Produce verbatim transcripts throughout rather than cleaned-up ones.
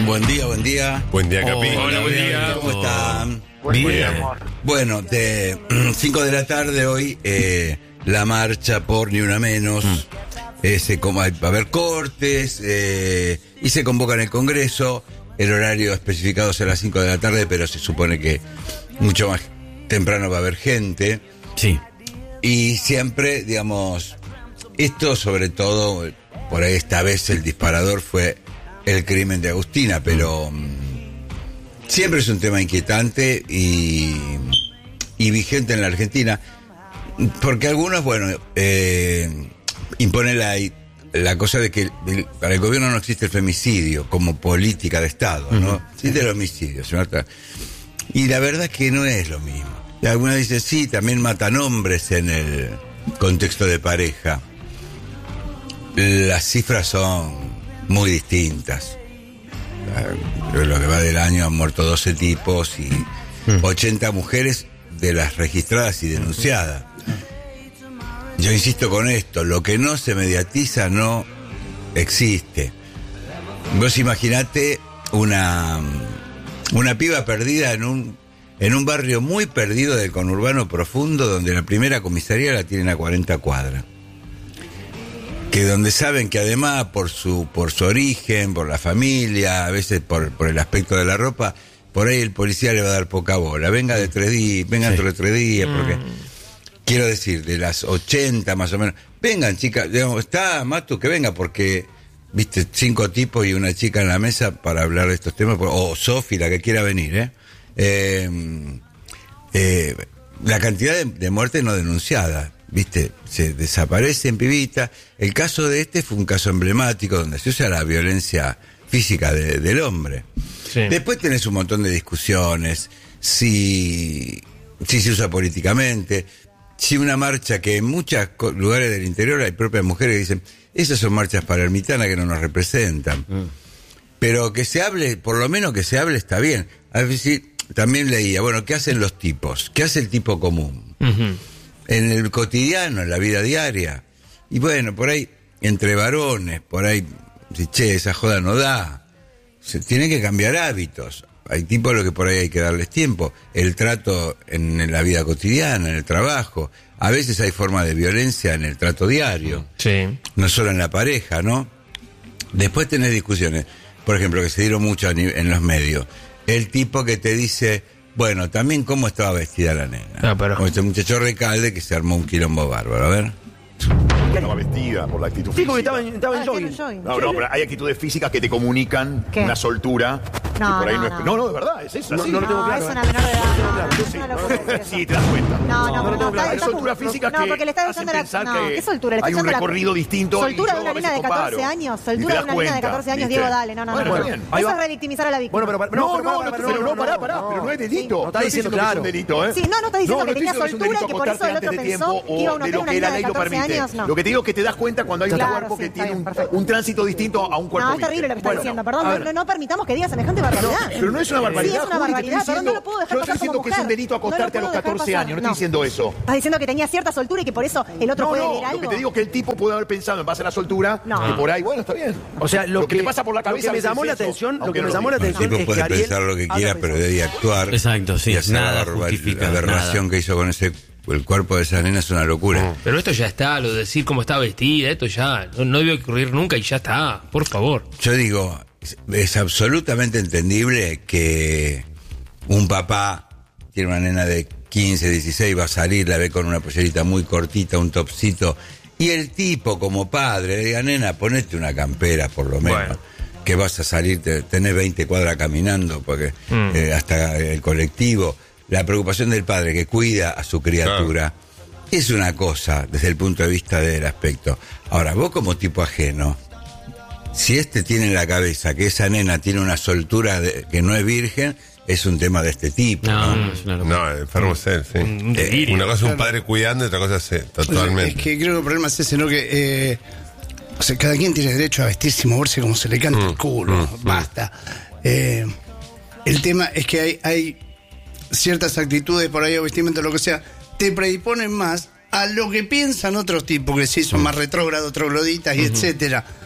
Buen día, buen día. Buen día, Capi. Oh, hola, buen día. ¿Cómo están? Buen día. Bueno, de cinco de la tarde hoy, eh, la marcha por Ni Una Menos. Mm. Eh, se, como hay, va a haber cortes eh, y se convoca en el Congreso. El horario especificado es a las cinco de la tarde, pero se supone que mucho más temprano va a haber gente. Sí. Y siempre, digamos, esto sobre todo, por ahí esta vez el disparador fue el crimen de Agustina, pero um, siempre es un tema inquietante y, y vigente en la Argentina, porque algunos, bueno, eh, imponen la, la cosa de que el, para el gobierno no existe el femicidio como política de Estado, ¿no? Existe el homicidio, ¿sí? Y la verdad es que no es lo mismo. Y algunos dicen, sí, también matan hombres en el contexto de pareja. Las cifras son muy distintas. Lo que va del año han muerto doce tipos y ochenta mujeres de las registradas y denunciadas. Yo insisto con esto, lo que no se mediatiza no existe. Vos imaginate una, una piba perdida en un, en un barrio muy perdido del conurbano profundo, donde la primera comisaría la tienen a cuarenta cuadras. Que donde saben que además por su por su origen, por la familia, a veces por, por el aspecto de la ropa, por ahí el policía le va a dar poca bola. Venga de tres días, venga dentro de tres días, porque... Mm. Quiero decir, de las ochenta más o menos, vengan chicas, digamos, está Matu, que venga, porque, viste, cinco tipos y una chica en la mesa para hablar de estos temas, o Sofi, la que quiera venir, ¿eh? eh, eh la cantidad de, de muertes no denunciadas, viste, se desaparecen pibitas. El caso de este fue un caso emblemático donde se usa la violencia física de, del hombre. Sí. Después tenés un montón de discusiones, si, si se usa políticamente. Si una marcha que en muchos lugares del interior hay propias mujeres que dicen, esas son marchas palermitanas que no nos representan. Mm. Pero que se hable, por lo menos que se hable está bien. A veces también leía, bueno, ¿qué hacen los tipos? ¿Qué hace el tipo común? Uh-huh. En el cotidiano, en la vida diaria. Y bueno, por ahí, entre varones, por ahí, si che, esa joda no da. Se tienen que cambiar hábitos. Hay tipos a los que por ahí hay que darles tiempo. El trato en la vida cotidiana, en el trabajo. A veces hay forma de violencia en el trato diario. Sí. No solo en la pareja, ¿no? Después tenés discusiones, por ejemplo, que se dieron mucho en los medios. El tipo que te dice, bueno, también cómo estaba vestida la nena. Ah, pero... Como este muchacho Recalde que se armó un quilombo bárbaro. A ver. Estaba vestida por la actitud física. Sí, porque estaba en, estaba en jogging. No, no, pero hay actitudes físicas que te comunican ¿Qué? Una soltura. No, por ahí no, no, es, no. no, no, de verdad, es eso. No, así. no lo tengo No, claro. es una menor de edad. Yo sí, No, no lo puedo decir eso. sí, te das cuenta. No, no, No, no no, tengo no, claro. Hay está- solturas físicas no, que porque le está hacen dejando la... pensar No, que ¿qué soltura? Le está hay un echando la- recorrido distinto. Soltura y de yo una a veces nena de catorce comparo. años. Y te Soltura de das una nena de cuenta, catorce años, ¿viste? Diego, dale. No, no, Bueno, no. está bien. Eso Ahí va. es revictimizar a la víctima. Bueno, pero, pero No, pero, no, para, no, para, pero no, no, pará, no, pará, no. pero no es delito. No está No estoy diciendo que es claro. un delito, ¿eh? Sí, no, no está diciendo No, que no tenía estoy diciendo soltura, es un que por delito eso el otro acostarte antes de pensó tiempo que iba a o uno de tener lo una que la niña de ley lo catorce permite. años, no. Lo que te digo es que te das cuenta cuando hay un Claro, cuerpo sí, que está tiene bien, un, perfecto. un tránsito distinto a un cuerpo. No, es terrible lo que está Bueno, diciendo. a Perdón, ver. no, no permitamos que diga semejante barbaridad. Pero no es una barbaridad. Sí, es una Juli, te barbaridad. estoy Perdón, no diciendo- lo puedo dejar yo pasar estoy como diciendo que es un mujer. delito No lo acostarte a puedo los dejar catorce pasar. años. No estoy diciendo eso. Estás diciendo que tenía cierta soltura y que por eso el otro No, puede no, leer lo algo. que te digo es que el tipo puede haber pensado en base a la soltura, No. que por ahí, bueno, está bien. O sea, lo, Lo que te pasa por la cabeza Lo que me a veces llamó es la eso, atención, lo aunque que me no llamó lo la El atención tipo es puede que Ariel pensar lo que habla quiera, pensado. pero debe actuar. Exacto, sí, Y hacer nada la, barba- justifica, la aberración nada. que hizo con ese el cuerpo de esa nena es una locura. Pero esto ya está, lo de decir cómo está vestida, esto ya no, no debió ocurrir nunca y ya está, por favor. Yo digo, es, es absolutamente entendible que un papá tiene una nena de quince, dieciséis, va a salir, la ve con una pollerita muy cortita, un topsito, y el tipo como padre le diga, nena, ponete una campera por lo menos, Bueno. que vas a salir, te- tenés veinte cuadras caminando, porque Mm. eh, hasta el colectivo, la preocupación del padre que cuida a su criatura, es una cosa desde el punto de vista del aspecto. Ahora, vos como tipo ajeno, si este tiene en la cabeza que esa nena tiene una soltura de- que no es virgen, es un tema de este tipo, No, ¿no? no, es una locura. No, enfermo es él, sí. Un, un delirio. Una cosa es un padre cuidando y otra cosa es eh, totalmente. Es que creo que el problema es ese, ¿no? Que eh, o sea, cada quien tiene derecho a vestirse y moverse como se le canta Mm, el culo, mm, basta. Eh, el tema es que hay, hay ciertas actitudes por ahí o vestimenta, lo que sea, te predisponen más a lo que piensan otros tipos, que sí son más retrógrados, trogloditas y etcétera.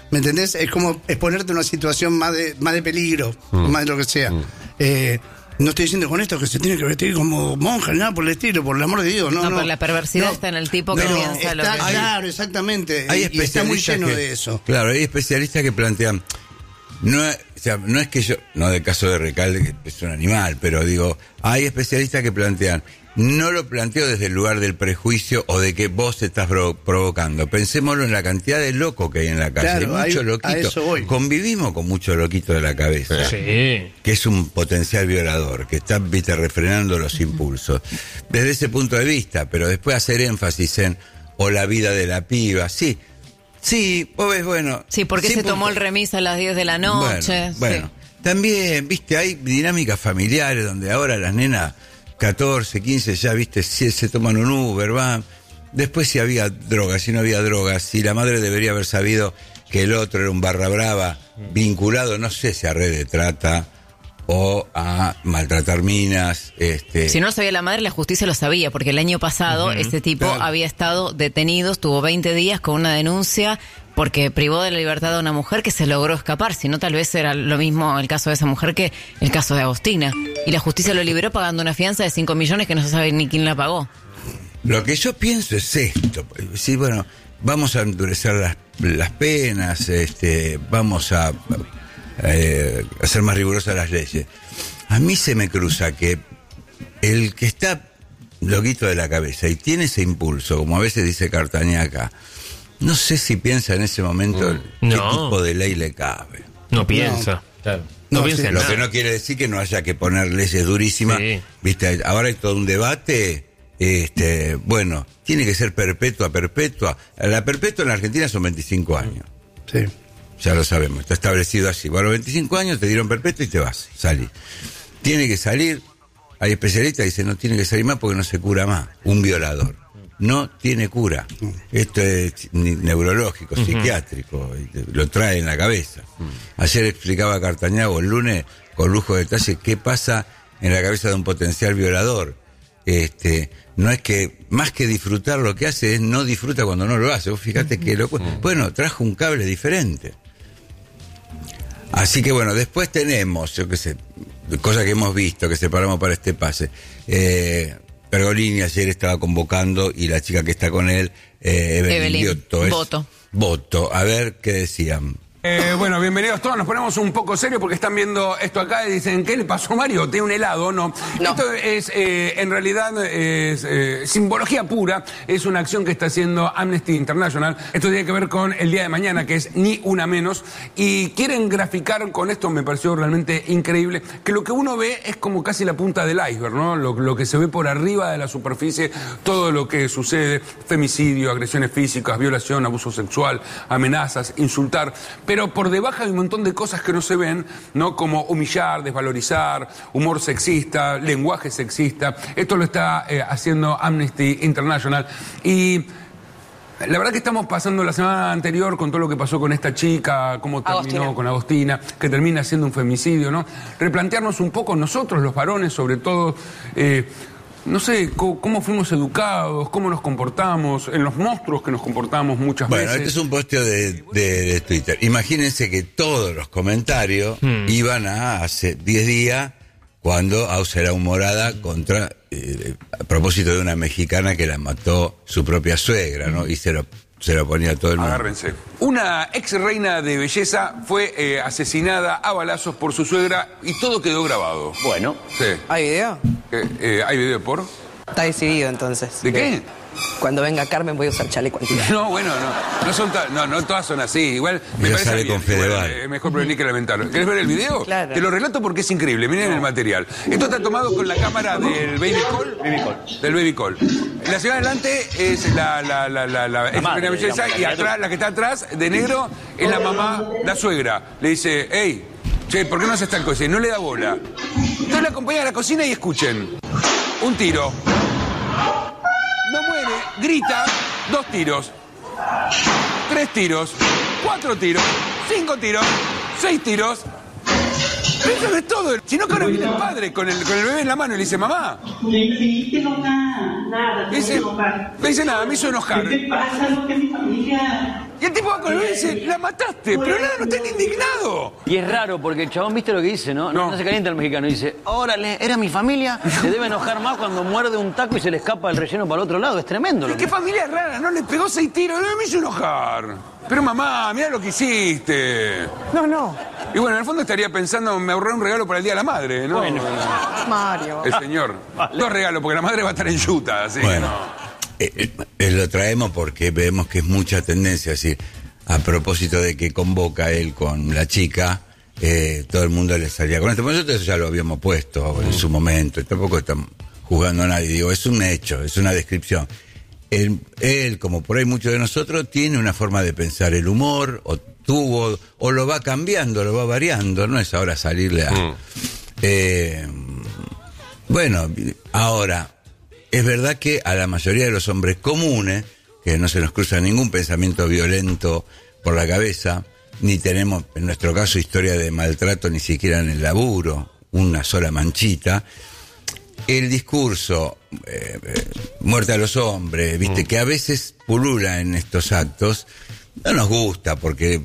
¿Me entendés? Es como exponerte a una situación más de, más de peligro, mm. más de lo que sea. Mm. Eh, no estoy diciendo con esto que se tiene que vestir como monja, nada por el estilo, por el amor de Dios. No, no, no. pero la perversidad no, está en el tipo que no, piensa está, lo que... Claro, exactamente. Hay y está muy lleno que, de eso. Claro, hay especialistas que plantean... No, o sea, no es que yo... No del caso de Recalde, que es un animal, pero digo... Hay especialistas que plantean... No lo planteo desde el lugar del prejuicio o de que vos te estás provo- provocando. Pensémoslo en la cantidad de locos que hay en la calle. Claro, hay muchos hay, loquitos. Convivimos con muchos loquitos de la cabeza. Sí. Que es un potencial violador, que está, viste, refrenando los impulsos. Desde ese punto de vista, pero después hacer énfasis en, o la vida de la piba, sí. Sí, vos ves, bueno. Sí, porque sí, se punto. tomó el remis a las diez de la noche. Bueno, bueno. Sí. También, viste, hay dinámicas familiares donde ahora las nenas... catorce, quince, ya viste, si se toman un Uber, van. Después si había drogas, si no había drogas, si la madre debería haber sabido que el otro era un barra brava, vinculado, no sé si a red de trata o a maltratar minas. Este... Si no lo sabía la madre, la justicia lo sabía, porque el año pasado uh-huh. este tipo claro. había estado detenido, estuvo veinte días con una denuncia porque privó de la libertad a una mujer que se logró escapar. Si no, tal vez era lo mismo el caso de esa mujer que el caso de Agostina. Y la justicia lo liberó pagando una fianza de cinco millones que no se sabe ni quién la pagó. Lo que yo pienso es esto. Sí, bueno, vamos a endurecer las, las penas, este, vamos a eh, hacer más rigurosas las leyes. A mí se me cruza que el que está loquito de la cabeza y tiene ese impulso, como a veces dice Cartañaca, no sé si piensa en ese momento mm. qué no. tipo de ley le cabe. No piensa. No, claro. no, no piensa sí, en Lo nada. que no quiere decir que no haya que poner leyes durísimas. Sí. Viste, ahora hay todo un debate. Este, bueno, tiene que ser perpetua, perpetua. La perpetua en la Argentina son veinticinco años. Sí. Ya lo sabemos, está establecido así. Bueno, veinticinco años te dieron perpetua y te vas, salís. Tiene que salir. Hay especialistas que dicen no tiene que salir más porque no se cura más. Un violador. No tiene cura. Esto es neurológico, uh-huh. psiquiátrico, lo trae en la cabeza. Uh-huh. Ayer explicaba Cartañago el lunes con lujo de detalle qué pasa en la cabeza de un potencial violador. Este, no es que, más que disfrutar, lo que hace es no disfruta cuando no lo hace. Vos fíjate que lo, bueno, trajo un cable diferente. Así que bueno, después tenemos, yo qué sé, cosas que hemos visto, que separamos para este pase. Eh, Pergolini ayer estaba convocando y la chica que está con él, eh, Evelyn, Evelyn Giotto, es, voto. Voto. A ver qué decían. Eh, bueno, bienvenidos todos. Nos ponemos un poco serios porque están viendo esto acá y dicen, ¿qué le pasó a Mario? ¿Tiene un helado? No. no. Esto es, eh, en realidad, es eh, simbología pura. Es una acción que está haciendo Amnesty International. Esto tiene que ver con el día de mañana, que es ni una menos. Y quieren graficar con esto, me pareció realmente increíble, que lo que uno ve es como casi la punta del iceberg, ¿no? Lo, lo que se ve por arriba de la superficie, todo lo que sucede, femicidio, agresiones físicas, violación, abuso sexual, amenazas, insultar. Pero por debajo hay un montón de cosas que no se ven, ¿no? Como humillar, desvalorizar, humor sexista, lenguaje sexista. Esto lo está eh, haciendo Amnesty International. Y la verdad que estamos pasando la semana anterior con todo lo que pasó con esta chica, cómo terminó Agostina. con Agostina, que termina siendo un femicidio, ¿no? Replantearnos un poco nosotros, los varones, sobre todo... Eh, No sé, cómo, cómo fuimos educados, cómo nos comportamos, en los monstruos que nos comportamos muchas bueno, veces. Bueno, este es un posteo de, de, de Twitter. Imagínense que todos los comentarios hmm. iban a hace diez días cuando Ausa era humorada contra, eh, a propósito de una mexicana que la mató su propia suegra, ¿no? Y se lo, se lo ponía a todo el mundo. Agárrense. Una ex reina de belleza fue eh, asesinada a balazos por su suegra y todo quedó grabado. Bueno. Sí. ¿Hay video? Eh, eh, ¿Hay video por? Está decidido entonces. ¿De qué? Cuando venga Carmen voy a usar chaleco antibala. No, bueno, no. No, son ta- no, no todas son así. Igual me Ya parece sale bien. con Fedeval. Igual, eh, mejor prevenir que lamentar. ¿Querés ver el video? Claro. Te lo relato porque es increíble. Miren el material. Esto está tomado con la cámara del Baby Call. Baby Call. Del Baby Call. La señora adelante es la, la, la, la, la ex reina de belleza y atrás, la que está atrás, de negro, es la mamá, la suegra. Le dice, hey, che, ¿por qué no haces tal cosa? Y no le da bola. Entonces la acompañan a la cocina y escuchen. Un tiro. No muere, grita, dos tiros, tres tiros, cuatro tiros, cinco tiros, seis tiros. Eso es todo. Si no, que ahora viene el padre con el, con el bebé en la mano y le dice, mamá. Le dijiste no nada, nada. Dice, le dice nada, me hizo enojar. ¿Qué te pasa? Lo que mi familia Y el tipo va con el bebé y dice, la mataste, pero nada, no están indignado. Y es raro porque el chabón, ¿viste lo que dice, no? No, no se calienta el mexicano. Dice, órale, era mi familia. Se debe enojar más cuando muerde un taco y se le escapa el relleno para el otro lado. Es tremendo. ¿Qué familia rara? No le pegó seis tiros, no me hizo enojar. Pero mamá, mira lo que hiciste. No, no. Y bueno, en el fondo estaría pensando, me ahorré un regalo para el Día de la Madre, ¿no? Bueno. Mario. El señor. Vale. Dos regalos, porque la madre va a estar en Utah, así Bueno. que no. Eh, eh, lo traemos porque vemos que es mucha tendencia, es decir, a propósito de que convoca él con la chica, eh, todo el mundo le salía con esto. Nosotros ya lo habíamos puesto en su momento, y tampoco estamos jugando a nadie. Digo, es un hecho, es una descripción. Él, él, como por ahí muchos de nosotros, tiene una forma de pensar el humor, o tuvo, o lo va cambiando, lo va variando, no es ahora salirle a... Mm. Eh, bueno, ahora... Es verdad que a la mayoría de los hombres comunes, que no se nos cruza ningún pensamiento violento por la cabeza, ni tenemos, en nuestro caso, historia de maltrato ni siquiera en el laburo, una sola manchita, el discurso, eh, eh, muerte a los hombres, viste, mm. que a veces pulula en estos actos, no nos gusta, porque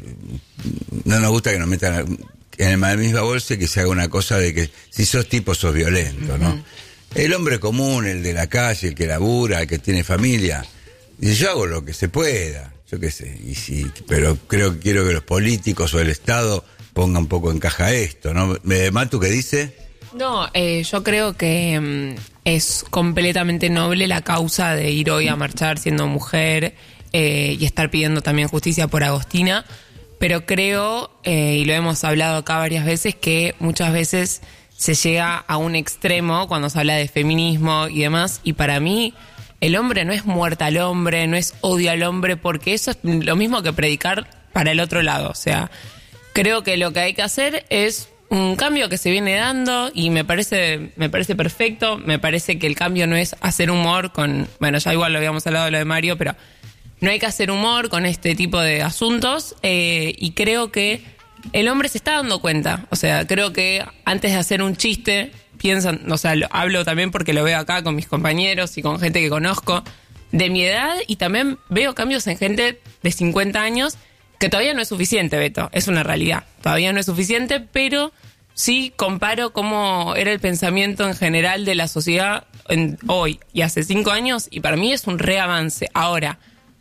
no nos gusta que nos metan en la misma bolsa y que se haga una cosa de que si sos tipo sos violento, ¿no? Mm. El hombre común, el de la calle, el que labura, el que tiene familia, dice, yo hago lo que se pueda, yo qué sé, y sí, pero creo que quiero que los políticos o el Estado pongan un poco en caja esto, ¿no? Matu, ¿qué dice? No, eh, yo creo que mm, es completamente noble la causa de ir hoy a marchar siendo mujer eh, y estar pidiendo también justicia por Agostina, pero creo, eh, y lo hemos hablado acá varias veces, que muchas veces se llega a un extremo cuando se habla de feminismo y demás, y para mí el hombre no es muerta al hombre, no es odio al hombre, porque eso es lo mismo que predicar para el otro lado. O sea, creo que lo que hay que hacer es un cambio que se viene dando y me parece me parece perfecto. Me parece que el cambio no es hacer humor con... Bueno, ya igual lo habíamos hablado de lo de Mario, pero no hay que hacer humor con este tipo de asuntos eh, y creo que el hombre se está dando cuenta. O sea, creo que antes de hacer un chiste, piensan, o sea, lo, hablo también porque lo veo acá con mis compañeros y con gente que conozco de mi edad, y también veo cambios en gente de cincuenta años, que todavía no es suficiente, Beto, es una realidad. Todavía no es suficiente, pero sí comparo cómo era el pensamiento en general de la sociedad en, hoy y hace cinco años, y para mí es un reavance. Ahora,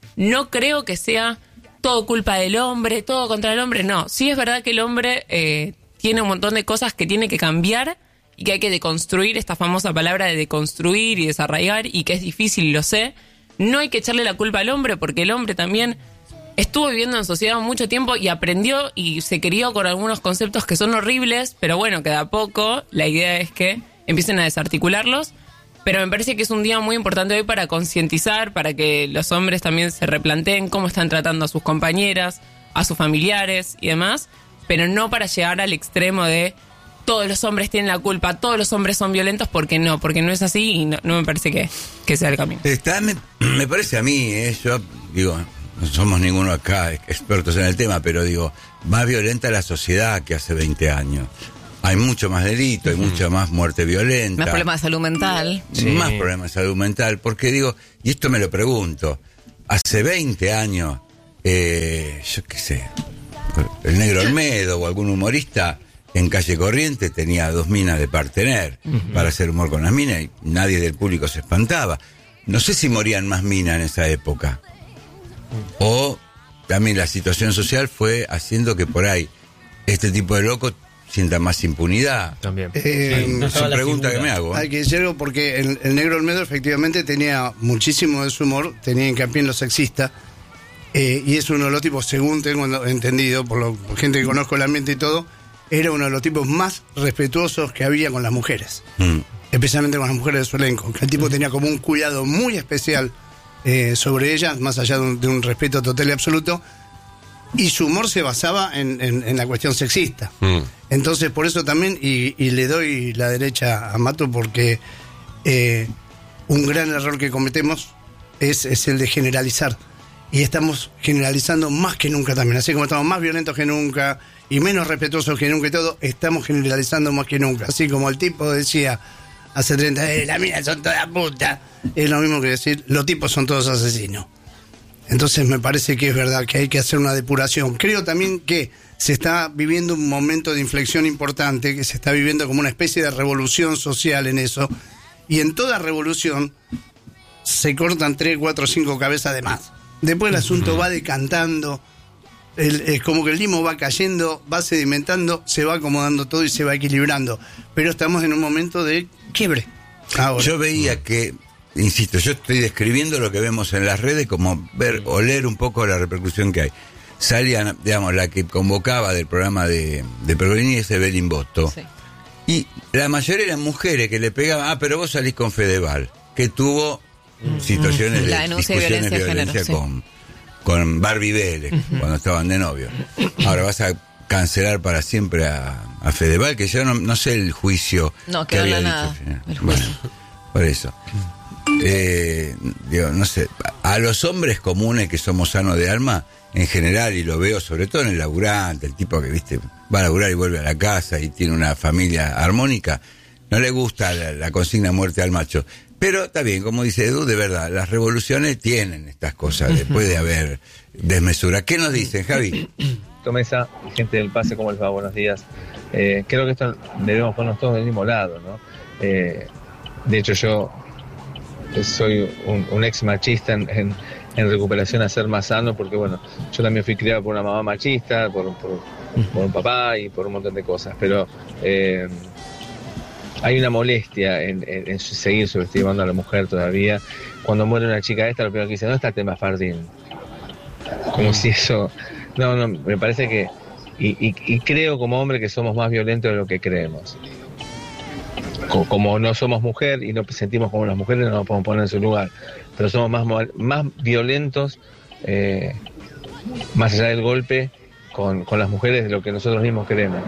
no creo que sea todo culpa del hombre, todo contra el hombre, no. Sí es verdad que el hombre eh, tiene un montón de cosas que tiene que cambiar y que hay que deconstruir, esta famosa palabra de deconstruir y desarraigar, y que es difícil, lo sé. No hay que echarle la culpa al hombre, porque el hombre también estuvo viviendo en sociedad mucho tiempo y aprendió y se crió con algunos conceptos que son horribles, pero bueno, que de a poco la idea es que empiecen a desarticularlos. Pero me parece que es un día muy importante hoy para concientizar, para que los hombres también se replanteen cómo están tratando a sus compañeras, a sus familiares y demás, pero no para llegar al extremo de todos los hombres tienen la culpa, todos los hombres son violentos, porque no, porque no es así y no, no me parece que, que sea el camino. Está, me, me parece a mí, eh, yo digo, no somos ninguno acá expertos en el tema, pero digo, más violenta la sociedad que hace veinte años. Hay mucho más delito, hay mucha más muerte violenta. Más problemas de salud mental. Sí. Más problemas de salud mental. Porque digo, y esto me lo pregunto, hace veinte años, eh, yo qué sé, el Negro Olmedo o algún humorista en Calle Corriente tenía dos minas de partener uh-huh. para hacer humor con las minas, y nadie del público se espantaba. No sé si morían más minas en esa época. O también la situación social fue haciendo que por ahí este tipo de locos sienta más impunidad. También. Eh, sí, no es una pregunta que me hago. Hay que decirlo porque el, el Negro Olmedo efectivamente tenía muchísimo de su humor, tenía hincapié en lo sexista, eh, y es uno de los tipos, según tengo entendido, por, lo, por gente que conozco el ambiente y todo, era uno de los tipos más respetuosos que había con las mujeres, mm. especialmente con las mujeres de su elenco. El tipo mm. tenía como un cuidado muy especial eh, sobre ellas, más allá de un, de un respeto total y absoluto. Y su humor se basaba en, en, en la cuestión sexista. Mm. Entonces, por eso también, y, y le doy la derecha a Mato, porque eh, un gran error que cometemos es, es el de generalizar. Y estamos generalizando más que nunca también. Así como estamos más violentos que nunca y menos respetuosos que nunca y todo, estamos generalizando más que nunca. Así como el tipo decía hace treinta años, eh, las minas son todas putas. Es lo mismo que decir, los tipos son todos asesinos. Entonces me parece que es verdad que hay que hacer una depuración. Creo también que se está viviendo un momento de inflexión importante, que se está viviendo como una especie de revolución social en eso, y en toda revolución se cortan tres, cuatro, cinco cabezas de más. Después el asunto va decantando, el, es como que el limo va cayendo, va sedimentando, se va acomodando todo y se va equilibrando. Pero estamos en un momento de quiebre. Ahora. Yo veía que, insisto, yo estoy describiendo lo que vemos en las redes, como ver o leer un poco la repercusión que hay. Salían, digamos, la que convocaba del programa de, de Pergolini es Evelyn Boto. Sí. Y la mayoría eran mujeres que le pegaban, ah, pero vos salís con Fedeval, que tuvo situaciones la de discusiones de violencia, violencia género, con, sí. con Barbie Vélez, uh-huh. cuando estaban de novio. Ahora vas a cancelar para siempre a, a Fedeval, que yo no, no sé el juicio. No, que quedó había nada. El juicio. Bueno, por eso. Eh, digo, no sé, a los hombres comunes que somos sanos de alma, en general, y lo veo sobre todo en el laburante, el tipo que, viste, va a laburar y vuelve a la casa y tiene una familia armónica, no le gusta la, la consigna muerte al macho. Pero está bien, como dice Edu, de verdad, las revoluciones tienen estas cosas, después de haber desmesura. ¿Qué nos dicen, Javi? Tomesa, gente del Pase, ¿cómo les va? Buenos días. Eh, creo que esto debemos ponernos todos del mismo lado, ¿no? Eh, de hecho, yo soy un, un ex machista en, en, en recuperación a ser más sano, porque, bueno, yo también fui criado por una mamá machista, por, por, por un papá y por un montón de cosas, pero eh, hay una molestia en, en, en seguir subestimando a la mujer todavía. Cuando muere una chica esta, lo primero que dice, ¿dónde está el tema Fardín? Como si eso... No, no, me parece que... Y, y, y creo como hombre que somos más violentos de lo que creemos. Como, como no somos mujer y no sentimos como las mujeres, no nos podemos poner en su lugar. Pero somos más, más violentos, eh, más allá del golpe, con, con las mujeres de lo que nosotros mismos queremos.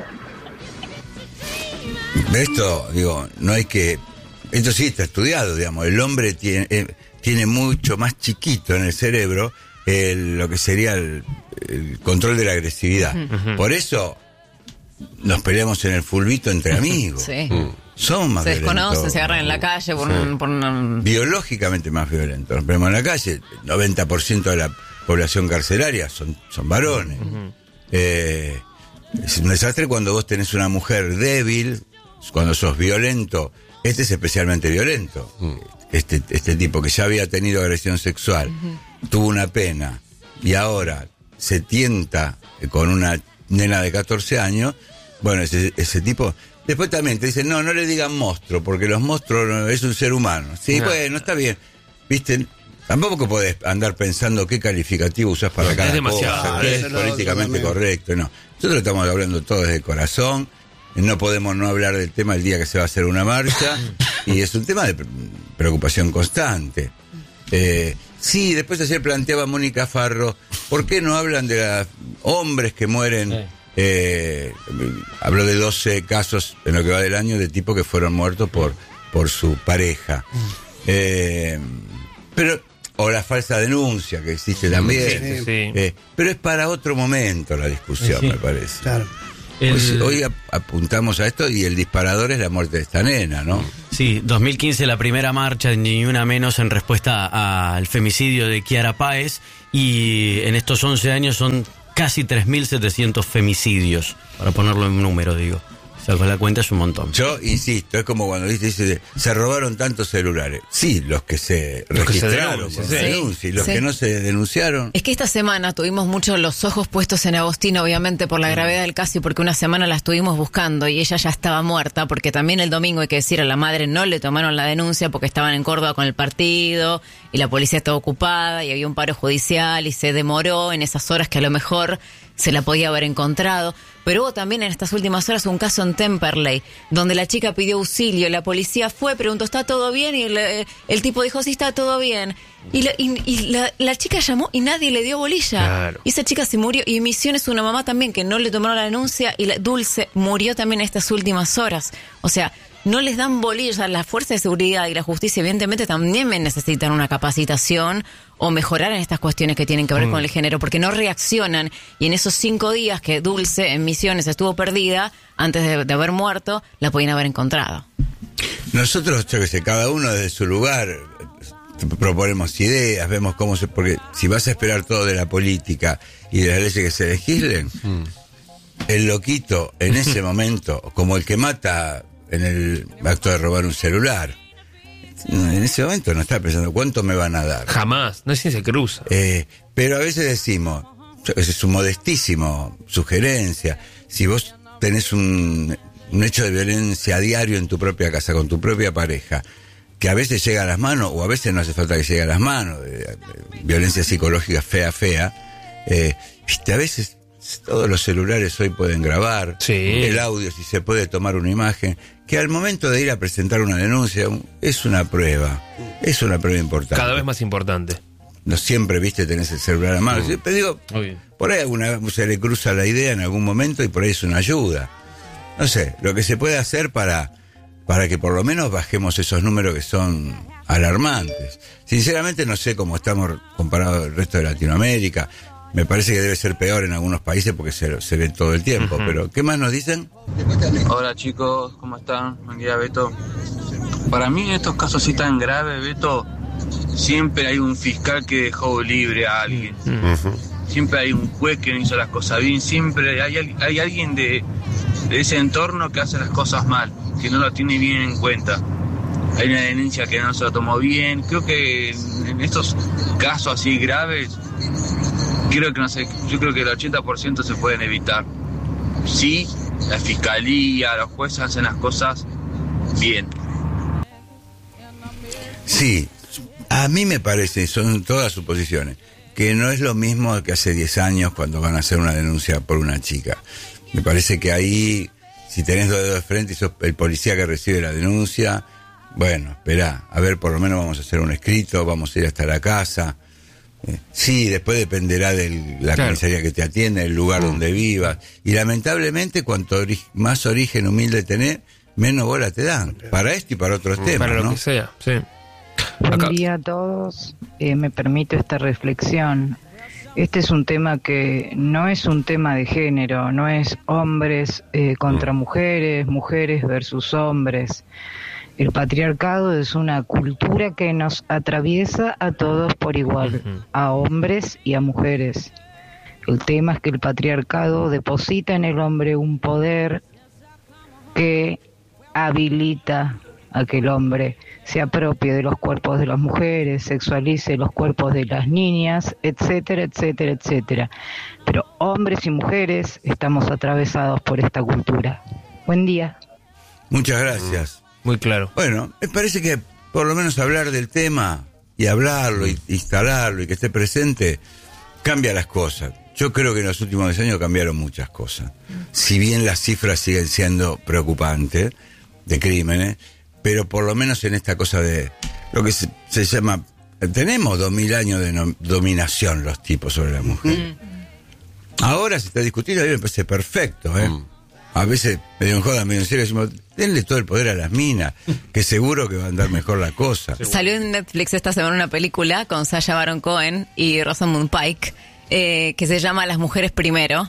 Esto, digo, no hay que... Esto sí está estudiado, digamos. El hombre tiene, eh, tiene mucho más chiquito en el cerebro el, lo que sería el, el control de la agresividad. Uh-huh. Por eso nos peleamos en el fulbito entre amigos. Sí. Uh. Somos más se violentos. Se desconocen, se agarran en la calle por, sí. un, por una... Biológicamente más violentos. Nos peleamos en la calle. El noventa por ciento de la población carcelaria son, son varones. Uh-huh. Eh, es un desastre cuando vos tenés una mujer débil, cuando sos violento. Este es especialmente violento. Mm. Este, este tipo que ya había tenido agresión sexual, uh-huh. tuvo una pena y ahora se tienta con una nena de catorce años. Bueno, ese, ese tipo... Después también te dicen, no, no le digan monstruo, porque los monstruos no, es un ser humano. Sí, no. Bueno, está bien. ¿Viste? Tampoco podés andar pensando qué calificativo usás para no, cada es demasiado, cosa, qué es políticamente correcto. No, nosotros estamos hablando todo desde el corazón. No podemos no hablar del tema el día que se va a hacer una marcha. Y es un tema de preocupación constante. Eh, sí, después ayer planteaba Mónica Farro, ¿por qué no hablan de los hombres que mueren? Sí. Eh, habló de doce casos en lo que va del año de tipos que fueron muertos por, por su pareja. Eh, pero o la falsa denuncia que existe también. Sí, sí. Eh, pero es para otro momento la discusión, sí, me parece. Claro. El... Hoy, hoy apuntamos a esto y el disparador es la muerte de esta nena, ¿no? Sí, dos mil quince la primera marcha, ni una menos, en respuesta al femicidio de Kiara Páez, y en estos once años son casi tres mil setecientos femicidios, para ponerlo en número, digo. Saco la cuenta, es un montón. Yo insisto, es como cuando dice, dice se robaron tantos celulares. Sí, los que se los registraron, que se sí. denuncia, y los sí. que no se denunciaron. Es que esta semana tuvimos mucho los ojos puestos en Agostina, obviamente por la gravedad del caso y porque una semana la estuvimos buscando y ella ya estaba muerta, porque también el domingo, hay que decir, a la madre no le tomaron la denuncia porque estaban en Córdoba con el partido y la policía estaba ocupada y había un paro judicial y se demoró en esas horas que a lo mejor se la podía haber encontrado. Pero hubo también en estas últimas horas un caso en Temperley, donde la chica pidió auxilio, la policía fue, preguntó, ¿está todo bien? Y el, el tipo dijo, sí, está todo bien. Y, la, y, y la, la chica llamó y nadie le dio bolilla. Claro. Y esa chica se murió. Y Misiones, una mamá también, que no le tomaron la denuncia, y la Dulce murió también en estas últimas horas. O sea, no les dan bolilla. O sea, la fuerza de seguridad y la justicia, evidentemente, también necesitan una capacitación o mejorar en estas cuestiones que tienen que ver mm. con el género, porque no reaccionan. Y en esos cinco días que Dulce en Misiones estuvo perdida, antes de, de haber muerto, la podían haber encontrado. Nosotros, yo que sé, cada uno desde su lugar, proponemos ideas, vemos cómo se... Porque si vas a esperar todo de la política y de las leyes que se legislen, mm. el loquito en ese momento, como el que mata en el acto de robar un celular, en ese momento no está pensando cuánto me van a dar. Jamás, no sé si se cruza. Eh, pero a veces decimos, es su modestísimo sugerencia, si vos tenés un, un hecho de violencia a diario en tu propia casa, con tu propia pareja, que a veces llega a las manos, o a veces no hace falta que llegue a las manos, eh, violencia psicológica fea, fea, eh, viste, a veces todos los celulares hoy pueden grabar, sí. el audio, si se puede tomar una imagen, que al momento de ir a presentar una denuncia es una prueba, es una prueba importante. Cada vez más importante. No siempre, viste, tenés el celular a mano. Mm. Pero digo, Obvio. Por ahí alguna vez se le cruza la idea en algún momento y por ahí es una ayuda. No sé, lo que se puede hacer para... para que por lo menos bajemos esos números que son alarmantes. Sinceramente no sé cómo estamos comparados al resto de Latinoamérica. Me parece que debe ser peor en algunos países porque se, se ve todo el tiempo. Uh-huh. Pero, ¿qué más nos dicen? Hola chicos, ¿cómo están? Buen día, Beto. Para mí en estos casos así tan graves, Beto, siempre hay un fiscal que dejó libre a alguien. Uh-huh. Siempre hay un juez que no hizo las cosas bien. Siempre hay, hay alguien de, de ese entorno que hace las cosas mal, que no lo tiene bien en cuenta. Hay una denuncia que no se lo tomó bien. Creo que en, en estos casos así graves, creo que no sé, yo creo que el ochenta por ciento se pueden evitar. Sí, la fiscalía, los jueces hacen las cosas bien. Sí, a mí me parece, son todas suposiciones, que no es lo mismo que hace diez años cuando van a hacer una denuncia por una chica. Me parece que ahí... Si tenés dos dedos de frente y sos el policía que recibe la denuncia, bueno, esperá, a ver, por lo menos vamos a hacer un escrito, vamos a ir hasta la casa. Eh, sí, después dependerá de la claro. comisaría que te atiende, el lugar mm. donde vivas. Y lamentablemente, cuanto ori- más origen humilde tenés, menos bola te dan. Para esto y para otros mm. temas, Para lo ¿no? que sea, sí. Buen Acá. día a todos. Eh, me permito esta reflexión. Este es un tema que no es un tema de género, no es hombres eh, contra mujeres, mujeres versus hombres. El patriarcado es una cultura que nos atraviesa a todos por igual, uh-huh. a hombres y a mujeres. El tema es que el patriarcado deposita en el hombre un poder que habilita a que el hombre se apropie de los cuerpos de las mujeres, sexualice los cuerpos de las niñas, etcétera, etcétera, etcétera. Pero hombres y mujeres estamos atravesados por esta cultura. Buen día. Muchas gracias. Muy claro. Bueno, me parece que por lo menos hablar del tema y hablarlo, y instalarlo y que esté presente, cambia las cosas. Yo creo que en los últimos diez años cambiaron muchas cosas. Si bien las cifras siguen siendo preocupantes de crímenes, pero por lo menos en esta cosa de lo que se, se llama... Tenemos dos mil años de no, dominación los tipos sobre la mujer. Mm. Ahora se está discutiendo, a mí me parece perfecto, ¿eh? Mm. A veces, medio en joda, medio en serio, decimos, denle todo el poder a las minas, que seguro que va a andar mejor la cosa. Salió en Netflix esta semana una película con Sacha Baron Cohen y Rosamund Pike, eh, que se llama Las mujeres primero,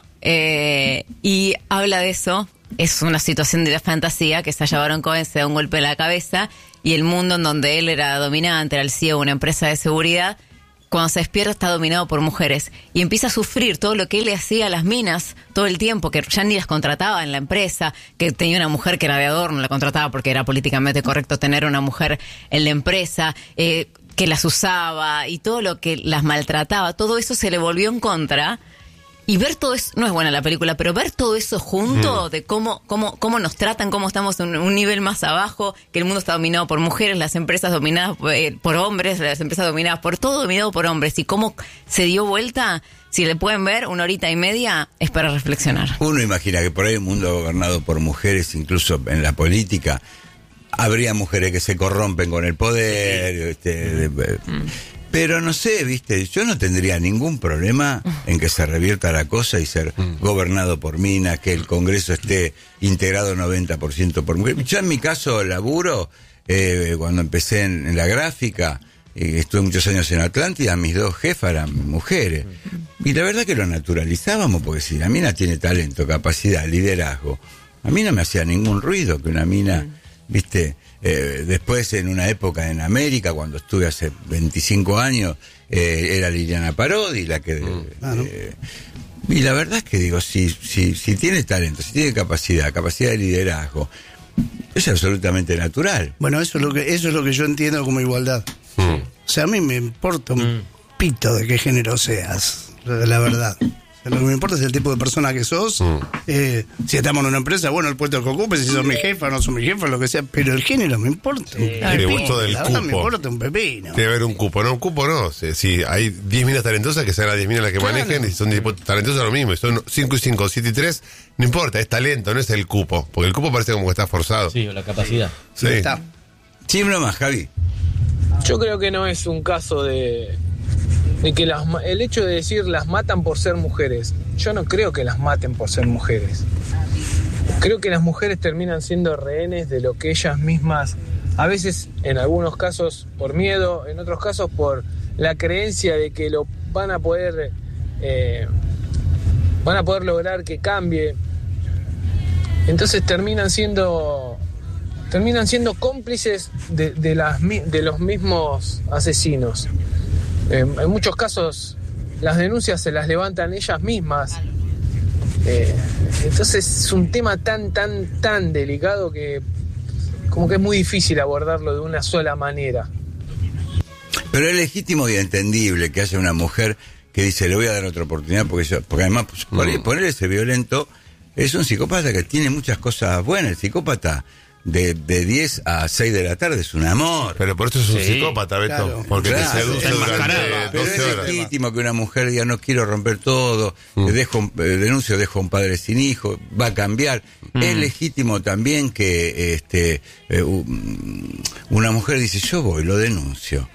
eh, y habla de eso. Es una situación de la fantasía que Sacha Baron Cohen se da un golpe en la cabeza y el mundo en donde él era dominante, era el C E O de una empresa de seguridad, cuando se despierta está dominado por mujeres y empieza a sufrir todo lo que él le hacía a las minas todo el tiempo, que ya ni las contrataba en la empresa, que tenía una mujer que era de adorno, la contrataba porque era políticamente correcto tener una mujer en la empresa, eh, que las usaba y todo lo que las maltrataba, todo eso se le volvió en contra. Y ver todo eso, no es buena la película, pero ver todo eso junto, mm. de cómo, cómo, cómo nos tratan, cómo estamos en un nivel más abajo, que el mundo está dominado por mujeres, las empresas dominadas por, eh, por hombres, las empresas dominadas por todo dominado por hombres, y cómo se dio vuelta, si le pueden ver, una horita y media, es para reflexionar. Uno imagina que por ahí un mundo gobernado por mujeres, incluso en la política, habría mujeres que se corrompen con el poder, sí. este, de, de, mm. Pero no sé, viste, yo no tendría ningún problema en que se revierta la cosa y ser mm. gobernado por minas, que el Congreso esté integrado noventa por ciento por mujeres. Yo en mi caso laburo, eh, cuando empecé en, en la gráfica, eh, estuve muchos años en Atlántida, mis dos jefas eran mujeres. Y la verdad que lo naturalizábamos, porque si la mina tiene talento, capacidad, liderazgo, a mí no me hacía ningún ruido que una mina, viste... Eh, después, en una época en América, cuando estuve hace veinticinco años, eh, era Liliana Parodi la que... Mm. Ah, ¿no? eh, y la verdad es que digo, si, si, si tiene talento, si tiene capacidad, capacidad de liderazgo, es absolutamente natural. Bueno, eso es lo que eso es lo que yo entiendo como igualdad. Mm. O sea, a mí me importa un pito de qué género seas, la verdad. O sea, lo que me importa es el tipo de persona que sos. Mm. Eh, si estamos en una empresa, bueno, el puesto que ocupes, si sos mi jefa o no sos mi jefa, lo que sea. Pero el género me importa. un El pepino, gusto del la verdad cupo. me importa un pepino. Debe haber un cupo, no, un cupo no. Si, si hay diez minas talentosas, que sean las diez minas las que Claro. manejen, y si son diez talentosas lo mismo. Y son cinco y cinco, siete y tres, no importa, es talento, no es el cupo. Porque el cupo parece como que está forzado. Sí, o la capacidad. Sí. Está. Sí, nomás, Javi. Yo creo que no es un caso de, de que las, ma- el hecho de decir las matan por ser mujeres. Yo no creo que las maten por ser mujeres. Creo que las mujeres terminan siendo rehenes de lo que ellas mismas, a veces en algunos casos por miedo, en otros casos por la creencia de que lo van a poder, eh, van a poder lograr que cambie. Entonces terminan siendo terminan siendo cómplices de, de, las, mi- de los mismos asesinos. Eh, en muchos casos las denuncias se las levantan ellas mismas. Eh, entonces es un tema tan, tan, tan delicado que como que es muy difícil abordarlo de una sola manera. Pero es legítimo y entendible que haya una mujer que dice, le voy a dar otra oportunidad, porque yo, porque además pues, Mm. poner ese violento es un psicópata que tiene muchas cosas buenas. El psicópata de, de diez a seis de la tarde es un amor. Pero por eso es un Sí, psicópata, Beto. claro. Porque Claro, te seduce está durante enmascarado. Pero doce es horas. legítimo que una mujer diga, no quiero romper todo, Mm. dejo, eh, denuncio, dejo a un padre sin hijo, va a cambiar. Mm. Es legítimo también que este eh, u- una mujer dice, yo voy, lo denuncio.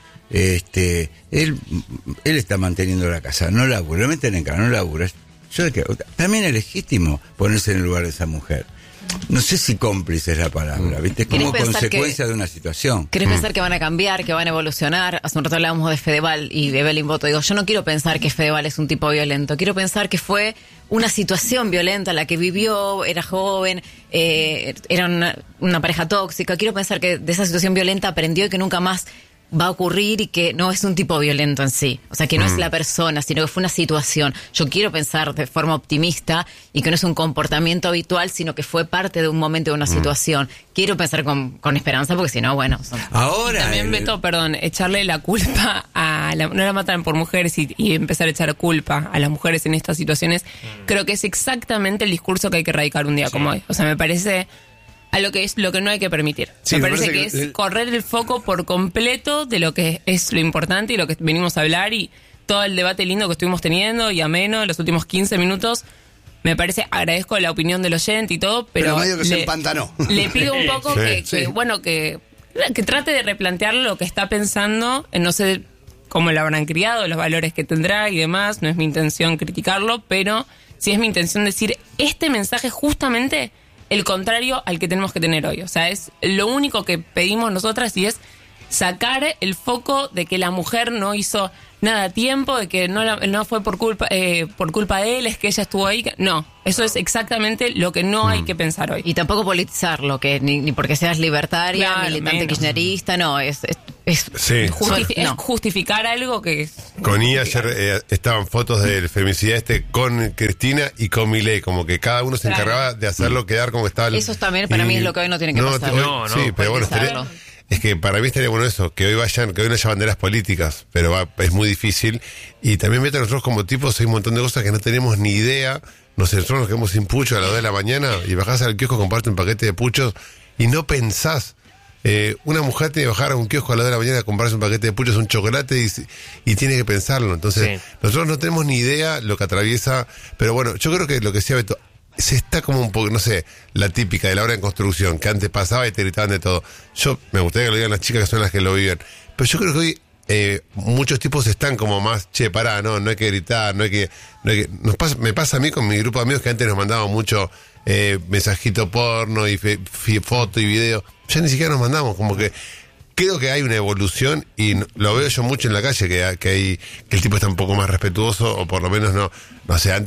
Este, él, él está manteniendo la casa, no labura, lo meten en casa, no labura. Yo de que- también es legítimo ponerse en el lugar de esa mujer. No sé si cómplice es la palabra, ¿viste? Es como ¿Querés pensar consecuencia que- de una situación. ¿Querés Mm. pensar que van a cambiar, que van a evolucionar? Hace un rato hablábamos de Fedeval y de Evelyn Boto. Digo, yo no quiero pensar que Fedeval es un tipo violento. Quiero pensar que fue una situación violenta la que vivió, era joven, eh, era una, una pareja tóxica. Quiero pensar que de esa situación violenta aprendió y que nunca más va a ocurrir y que no es un tipo violento en sí. O sea, que no Mm. es la persona, sino que fue una situación. Yo quiero pensar de forma optimista y que no es un comportamiento habitual, sino que fue parte de un momento, de una Mm. situación. Quiero pensar con, con esperanza, porque si no, bueno... son- Ahora... También, el- Beto, perdón, echarle la culpa a... La, no la matan por mujeres y, y empezar a echar culpa a las mujeres en estas situaciones, creo que es exactamente el discurso que hay que erradicar un día como hoy. O sea, me parece... a lo que es lo que no hay que permitir. Sí, me me parece, parece que, que es el- correr el foco por completo de lo que es lo importante y lo que venimos a hablar y todo el debate lindo que estuvimos teniendo y ameno en los últimos quince minutos. Me parece, agradezco la opinión del oyente y todo, pero, Pero medio que se le, empantanó. le pido un poco Sí. que, que, Sí. bueno, que, que trate de replantear lo que está pensando, eh, no sé cómo lo habrán criado, los valores que tendrá y demás, no es mi intención criticarlo, pero sí es mi intención decir, este mensaje justamente el contrario al que tenemos que tener hoy. O sea, es lo único que pedimos nosotras y es sacar el foco de que la mujer no hizo nada a tiempo, de que no, la- no fue por culpa eh, por culpa de él, es que ella estuvo ahí. que- No, eso es exactamente lo que no hay que pensar hoy. Y tampoco politizarlo, que ni, ni porque seas libertaria, Claro, militante menos. kirchnerista, no, es... es, es- Sí. Justifi- no. es justificar algo que es... Con I ayer eh, estaban fotos del femicidio este con Cristina y con Milei, como que cada uno se Claro. encargaba de hacerlo quedar como estaba. el- Eso también para mí es lo que hoy no tiene que pasar. te- hoy- No, no, sí, pero bueno, politizarlo. estaría- es que para mí estaría bueno eso, que hoy vayan, que hoy no haya banderas políticas, pero va- es muy difícil. Y también meten nosotros como tipos, hay un montón de cosas que no tenemos ni idea. Nosotros nos quedamos sin pucho a las dos de la mañana y bajás al kiosco, comprarte un paquete de puchos y no pensás. Eh, una mujer tiene que bajar a un kiosco a las dos de la mañana a comprarse un paquete de puchos, un chocolate y, y tiene que pensarlo. Entonces, Sí. nosotros no tenemos ni idea lo que atraviesa, pero bueno, yo creo que lo que decía Beto, se está como un poco, no sé, la típica de la obra en construcción, que antes pasaba y te gritaban de todo. Yo me gustaría que lo digan las chicas que son las que lo viven, pero yo creo que hoy eh, muchos tipos están como más, che, pará, no, no hay que gritar, no hay que... No hay que nos pasa, me pasa a mí con mi grupo de amigos que antes nos mandaban mucho eh, mensajito porno y fe- fi- foto y video, ya ni siquiera nos mandamos, como que creo que hay una evolución y no- lo veo yo mucho en la calle, que, que, hay, que el tipo está un poco más respetuoso o por lo menos no, no sé, antes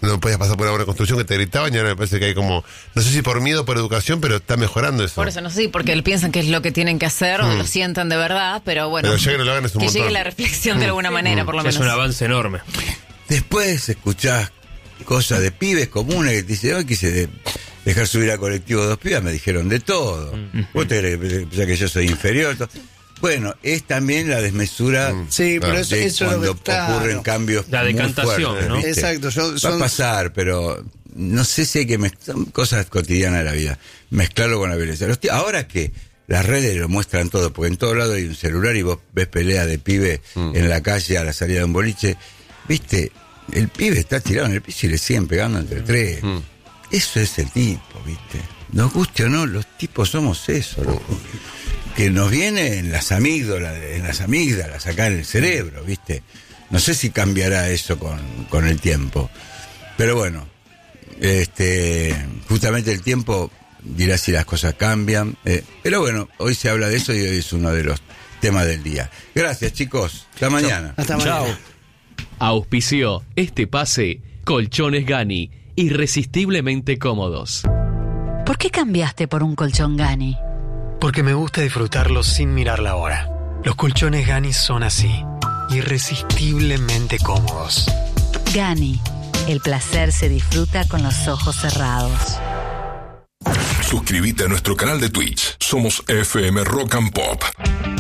no podías pasar por una buena construcción, que te gritaban, y ahora me parece que hay como, no sé si por miedo o por educación, pero está mejorando eso. Por eso, no sé si porque piensan que es lo que tienen que hacer o Mm. lo sientan de verdad, pero bueno, Pero ya que no lo hagan es un que montón. llegue la reflexión de alguna manera, por lo Es menos. un avance enorme. Después escuchás cosas de pibes comunes que te dicen, hoy quise de- dejar subir a colectivo dos pibas, me dijeron de todo. ¿Vos te crees que, pensás que yo soy inferior? To- Bueno, es también la desmesura Sí, pero eso- de eso es lo cuando que está- ocurren cambios La muy decantación, fuertes, ¿no? ¿viste? Exacto, yo- Va son- a pasar, pero no sé si hay que mez- son cosas cotidianas de la vida, mezclarlo con la violencia. Los tí- ahora que las redes lo muestran todo, porque en todo lado hay un celular y vos ves peleas de pibe en la calle a la salida de un boliche, viste, el pibe está tirado en el piso y le siguen pegando entre tres. Eso es el tipo, viste. Nos guste o no, los tipos somos eso, loco. Que nos viene en las amígdalas, en las amígdalas, acá en el cerebro, viste. No sé si cambiará eso con, con el tiempo. Pero bueno, este, justamente el tiempo dirá si las cosas cambian. eh, pero bueno, hoy se habla de eso y hoy es uno de los temas del día. Gracias, chicos. Hasta mañana. Hasta mañana. Chao. Auspició este pase Colchones Gani, irresistiblemente cómodos. ¿Por qué cambiaste por un colchón Gani? Porque me gusta disfrutarlo sin mirar la hora. Los colchones Gani son así, irresistiblemente cómodos. Gani, el placer se disfruta con los ojos cerrados. Suscríbete a nuestro canal de Twitch. Somos F M Rock and Pop.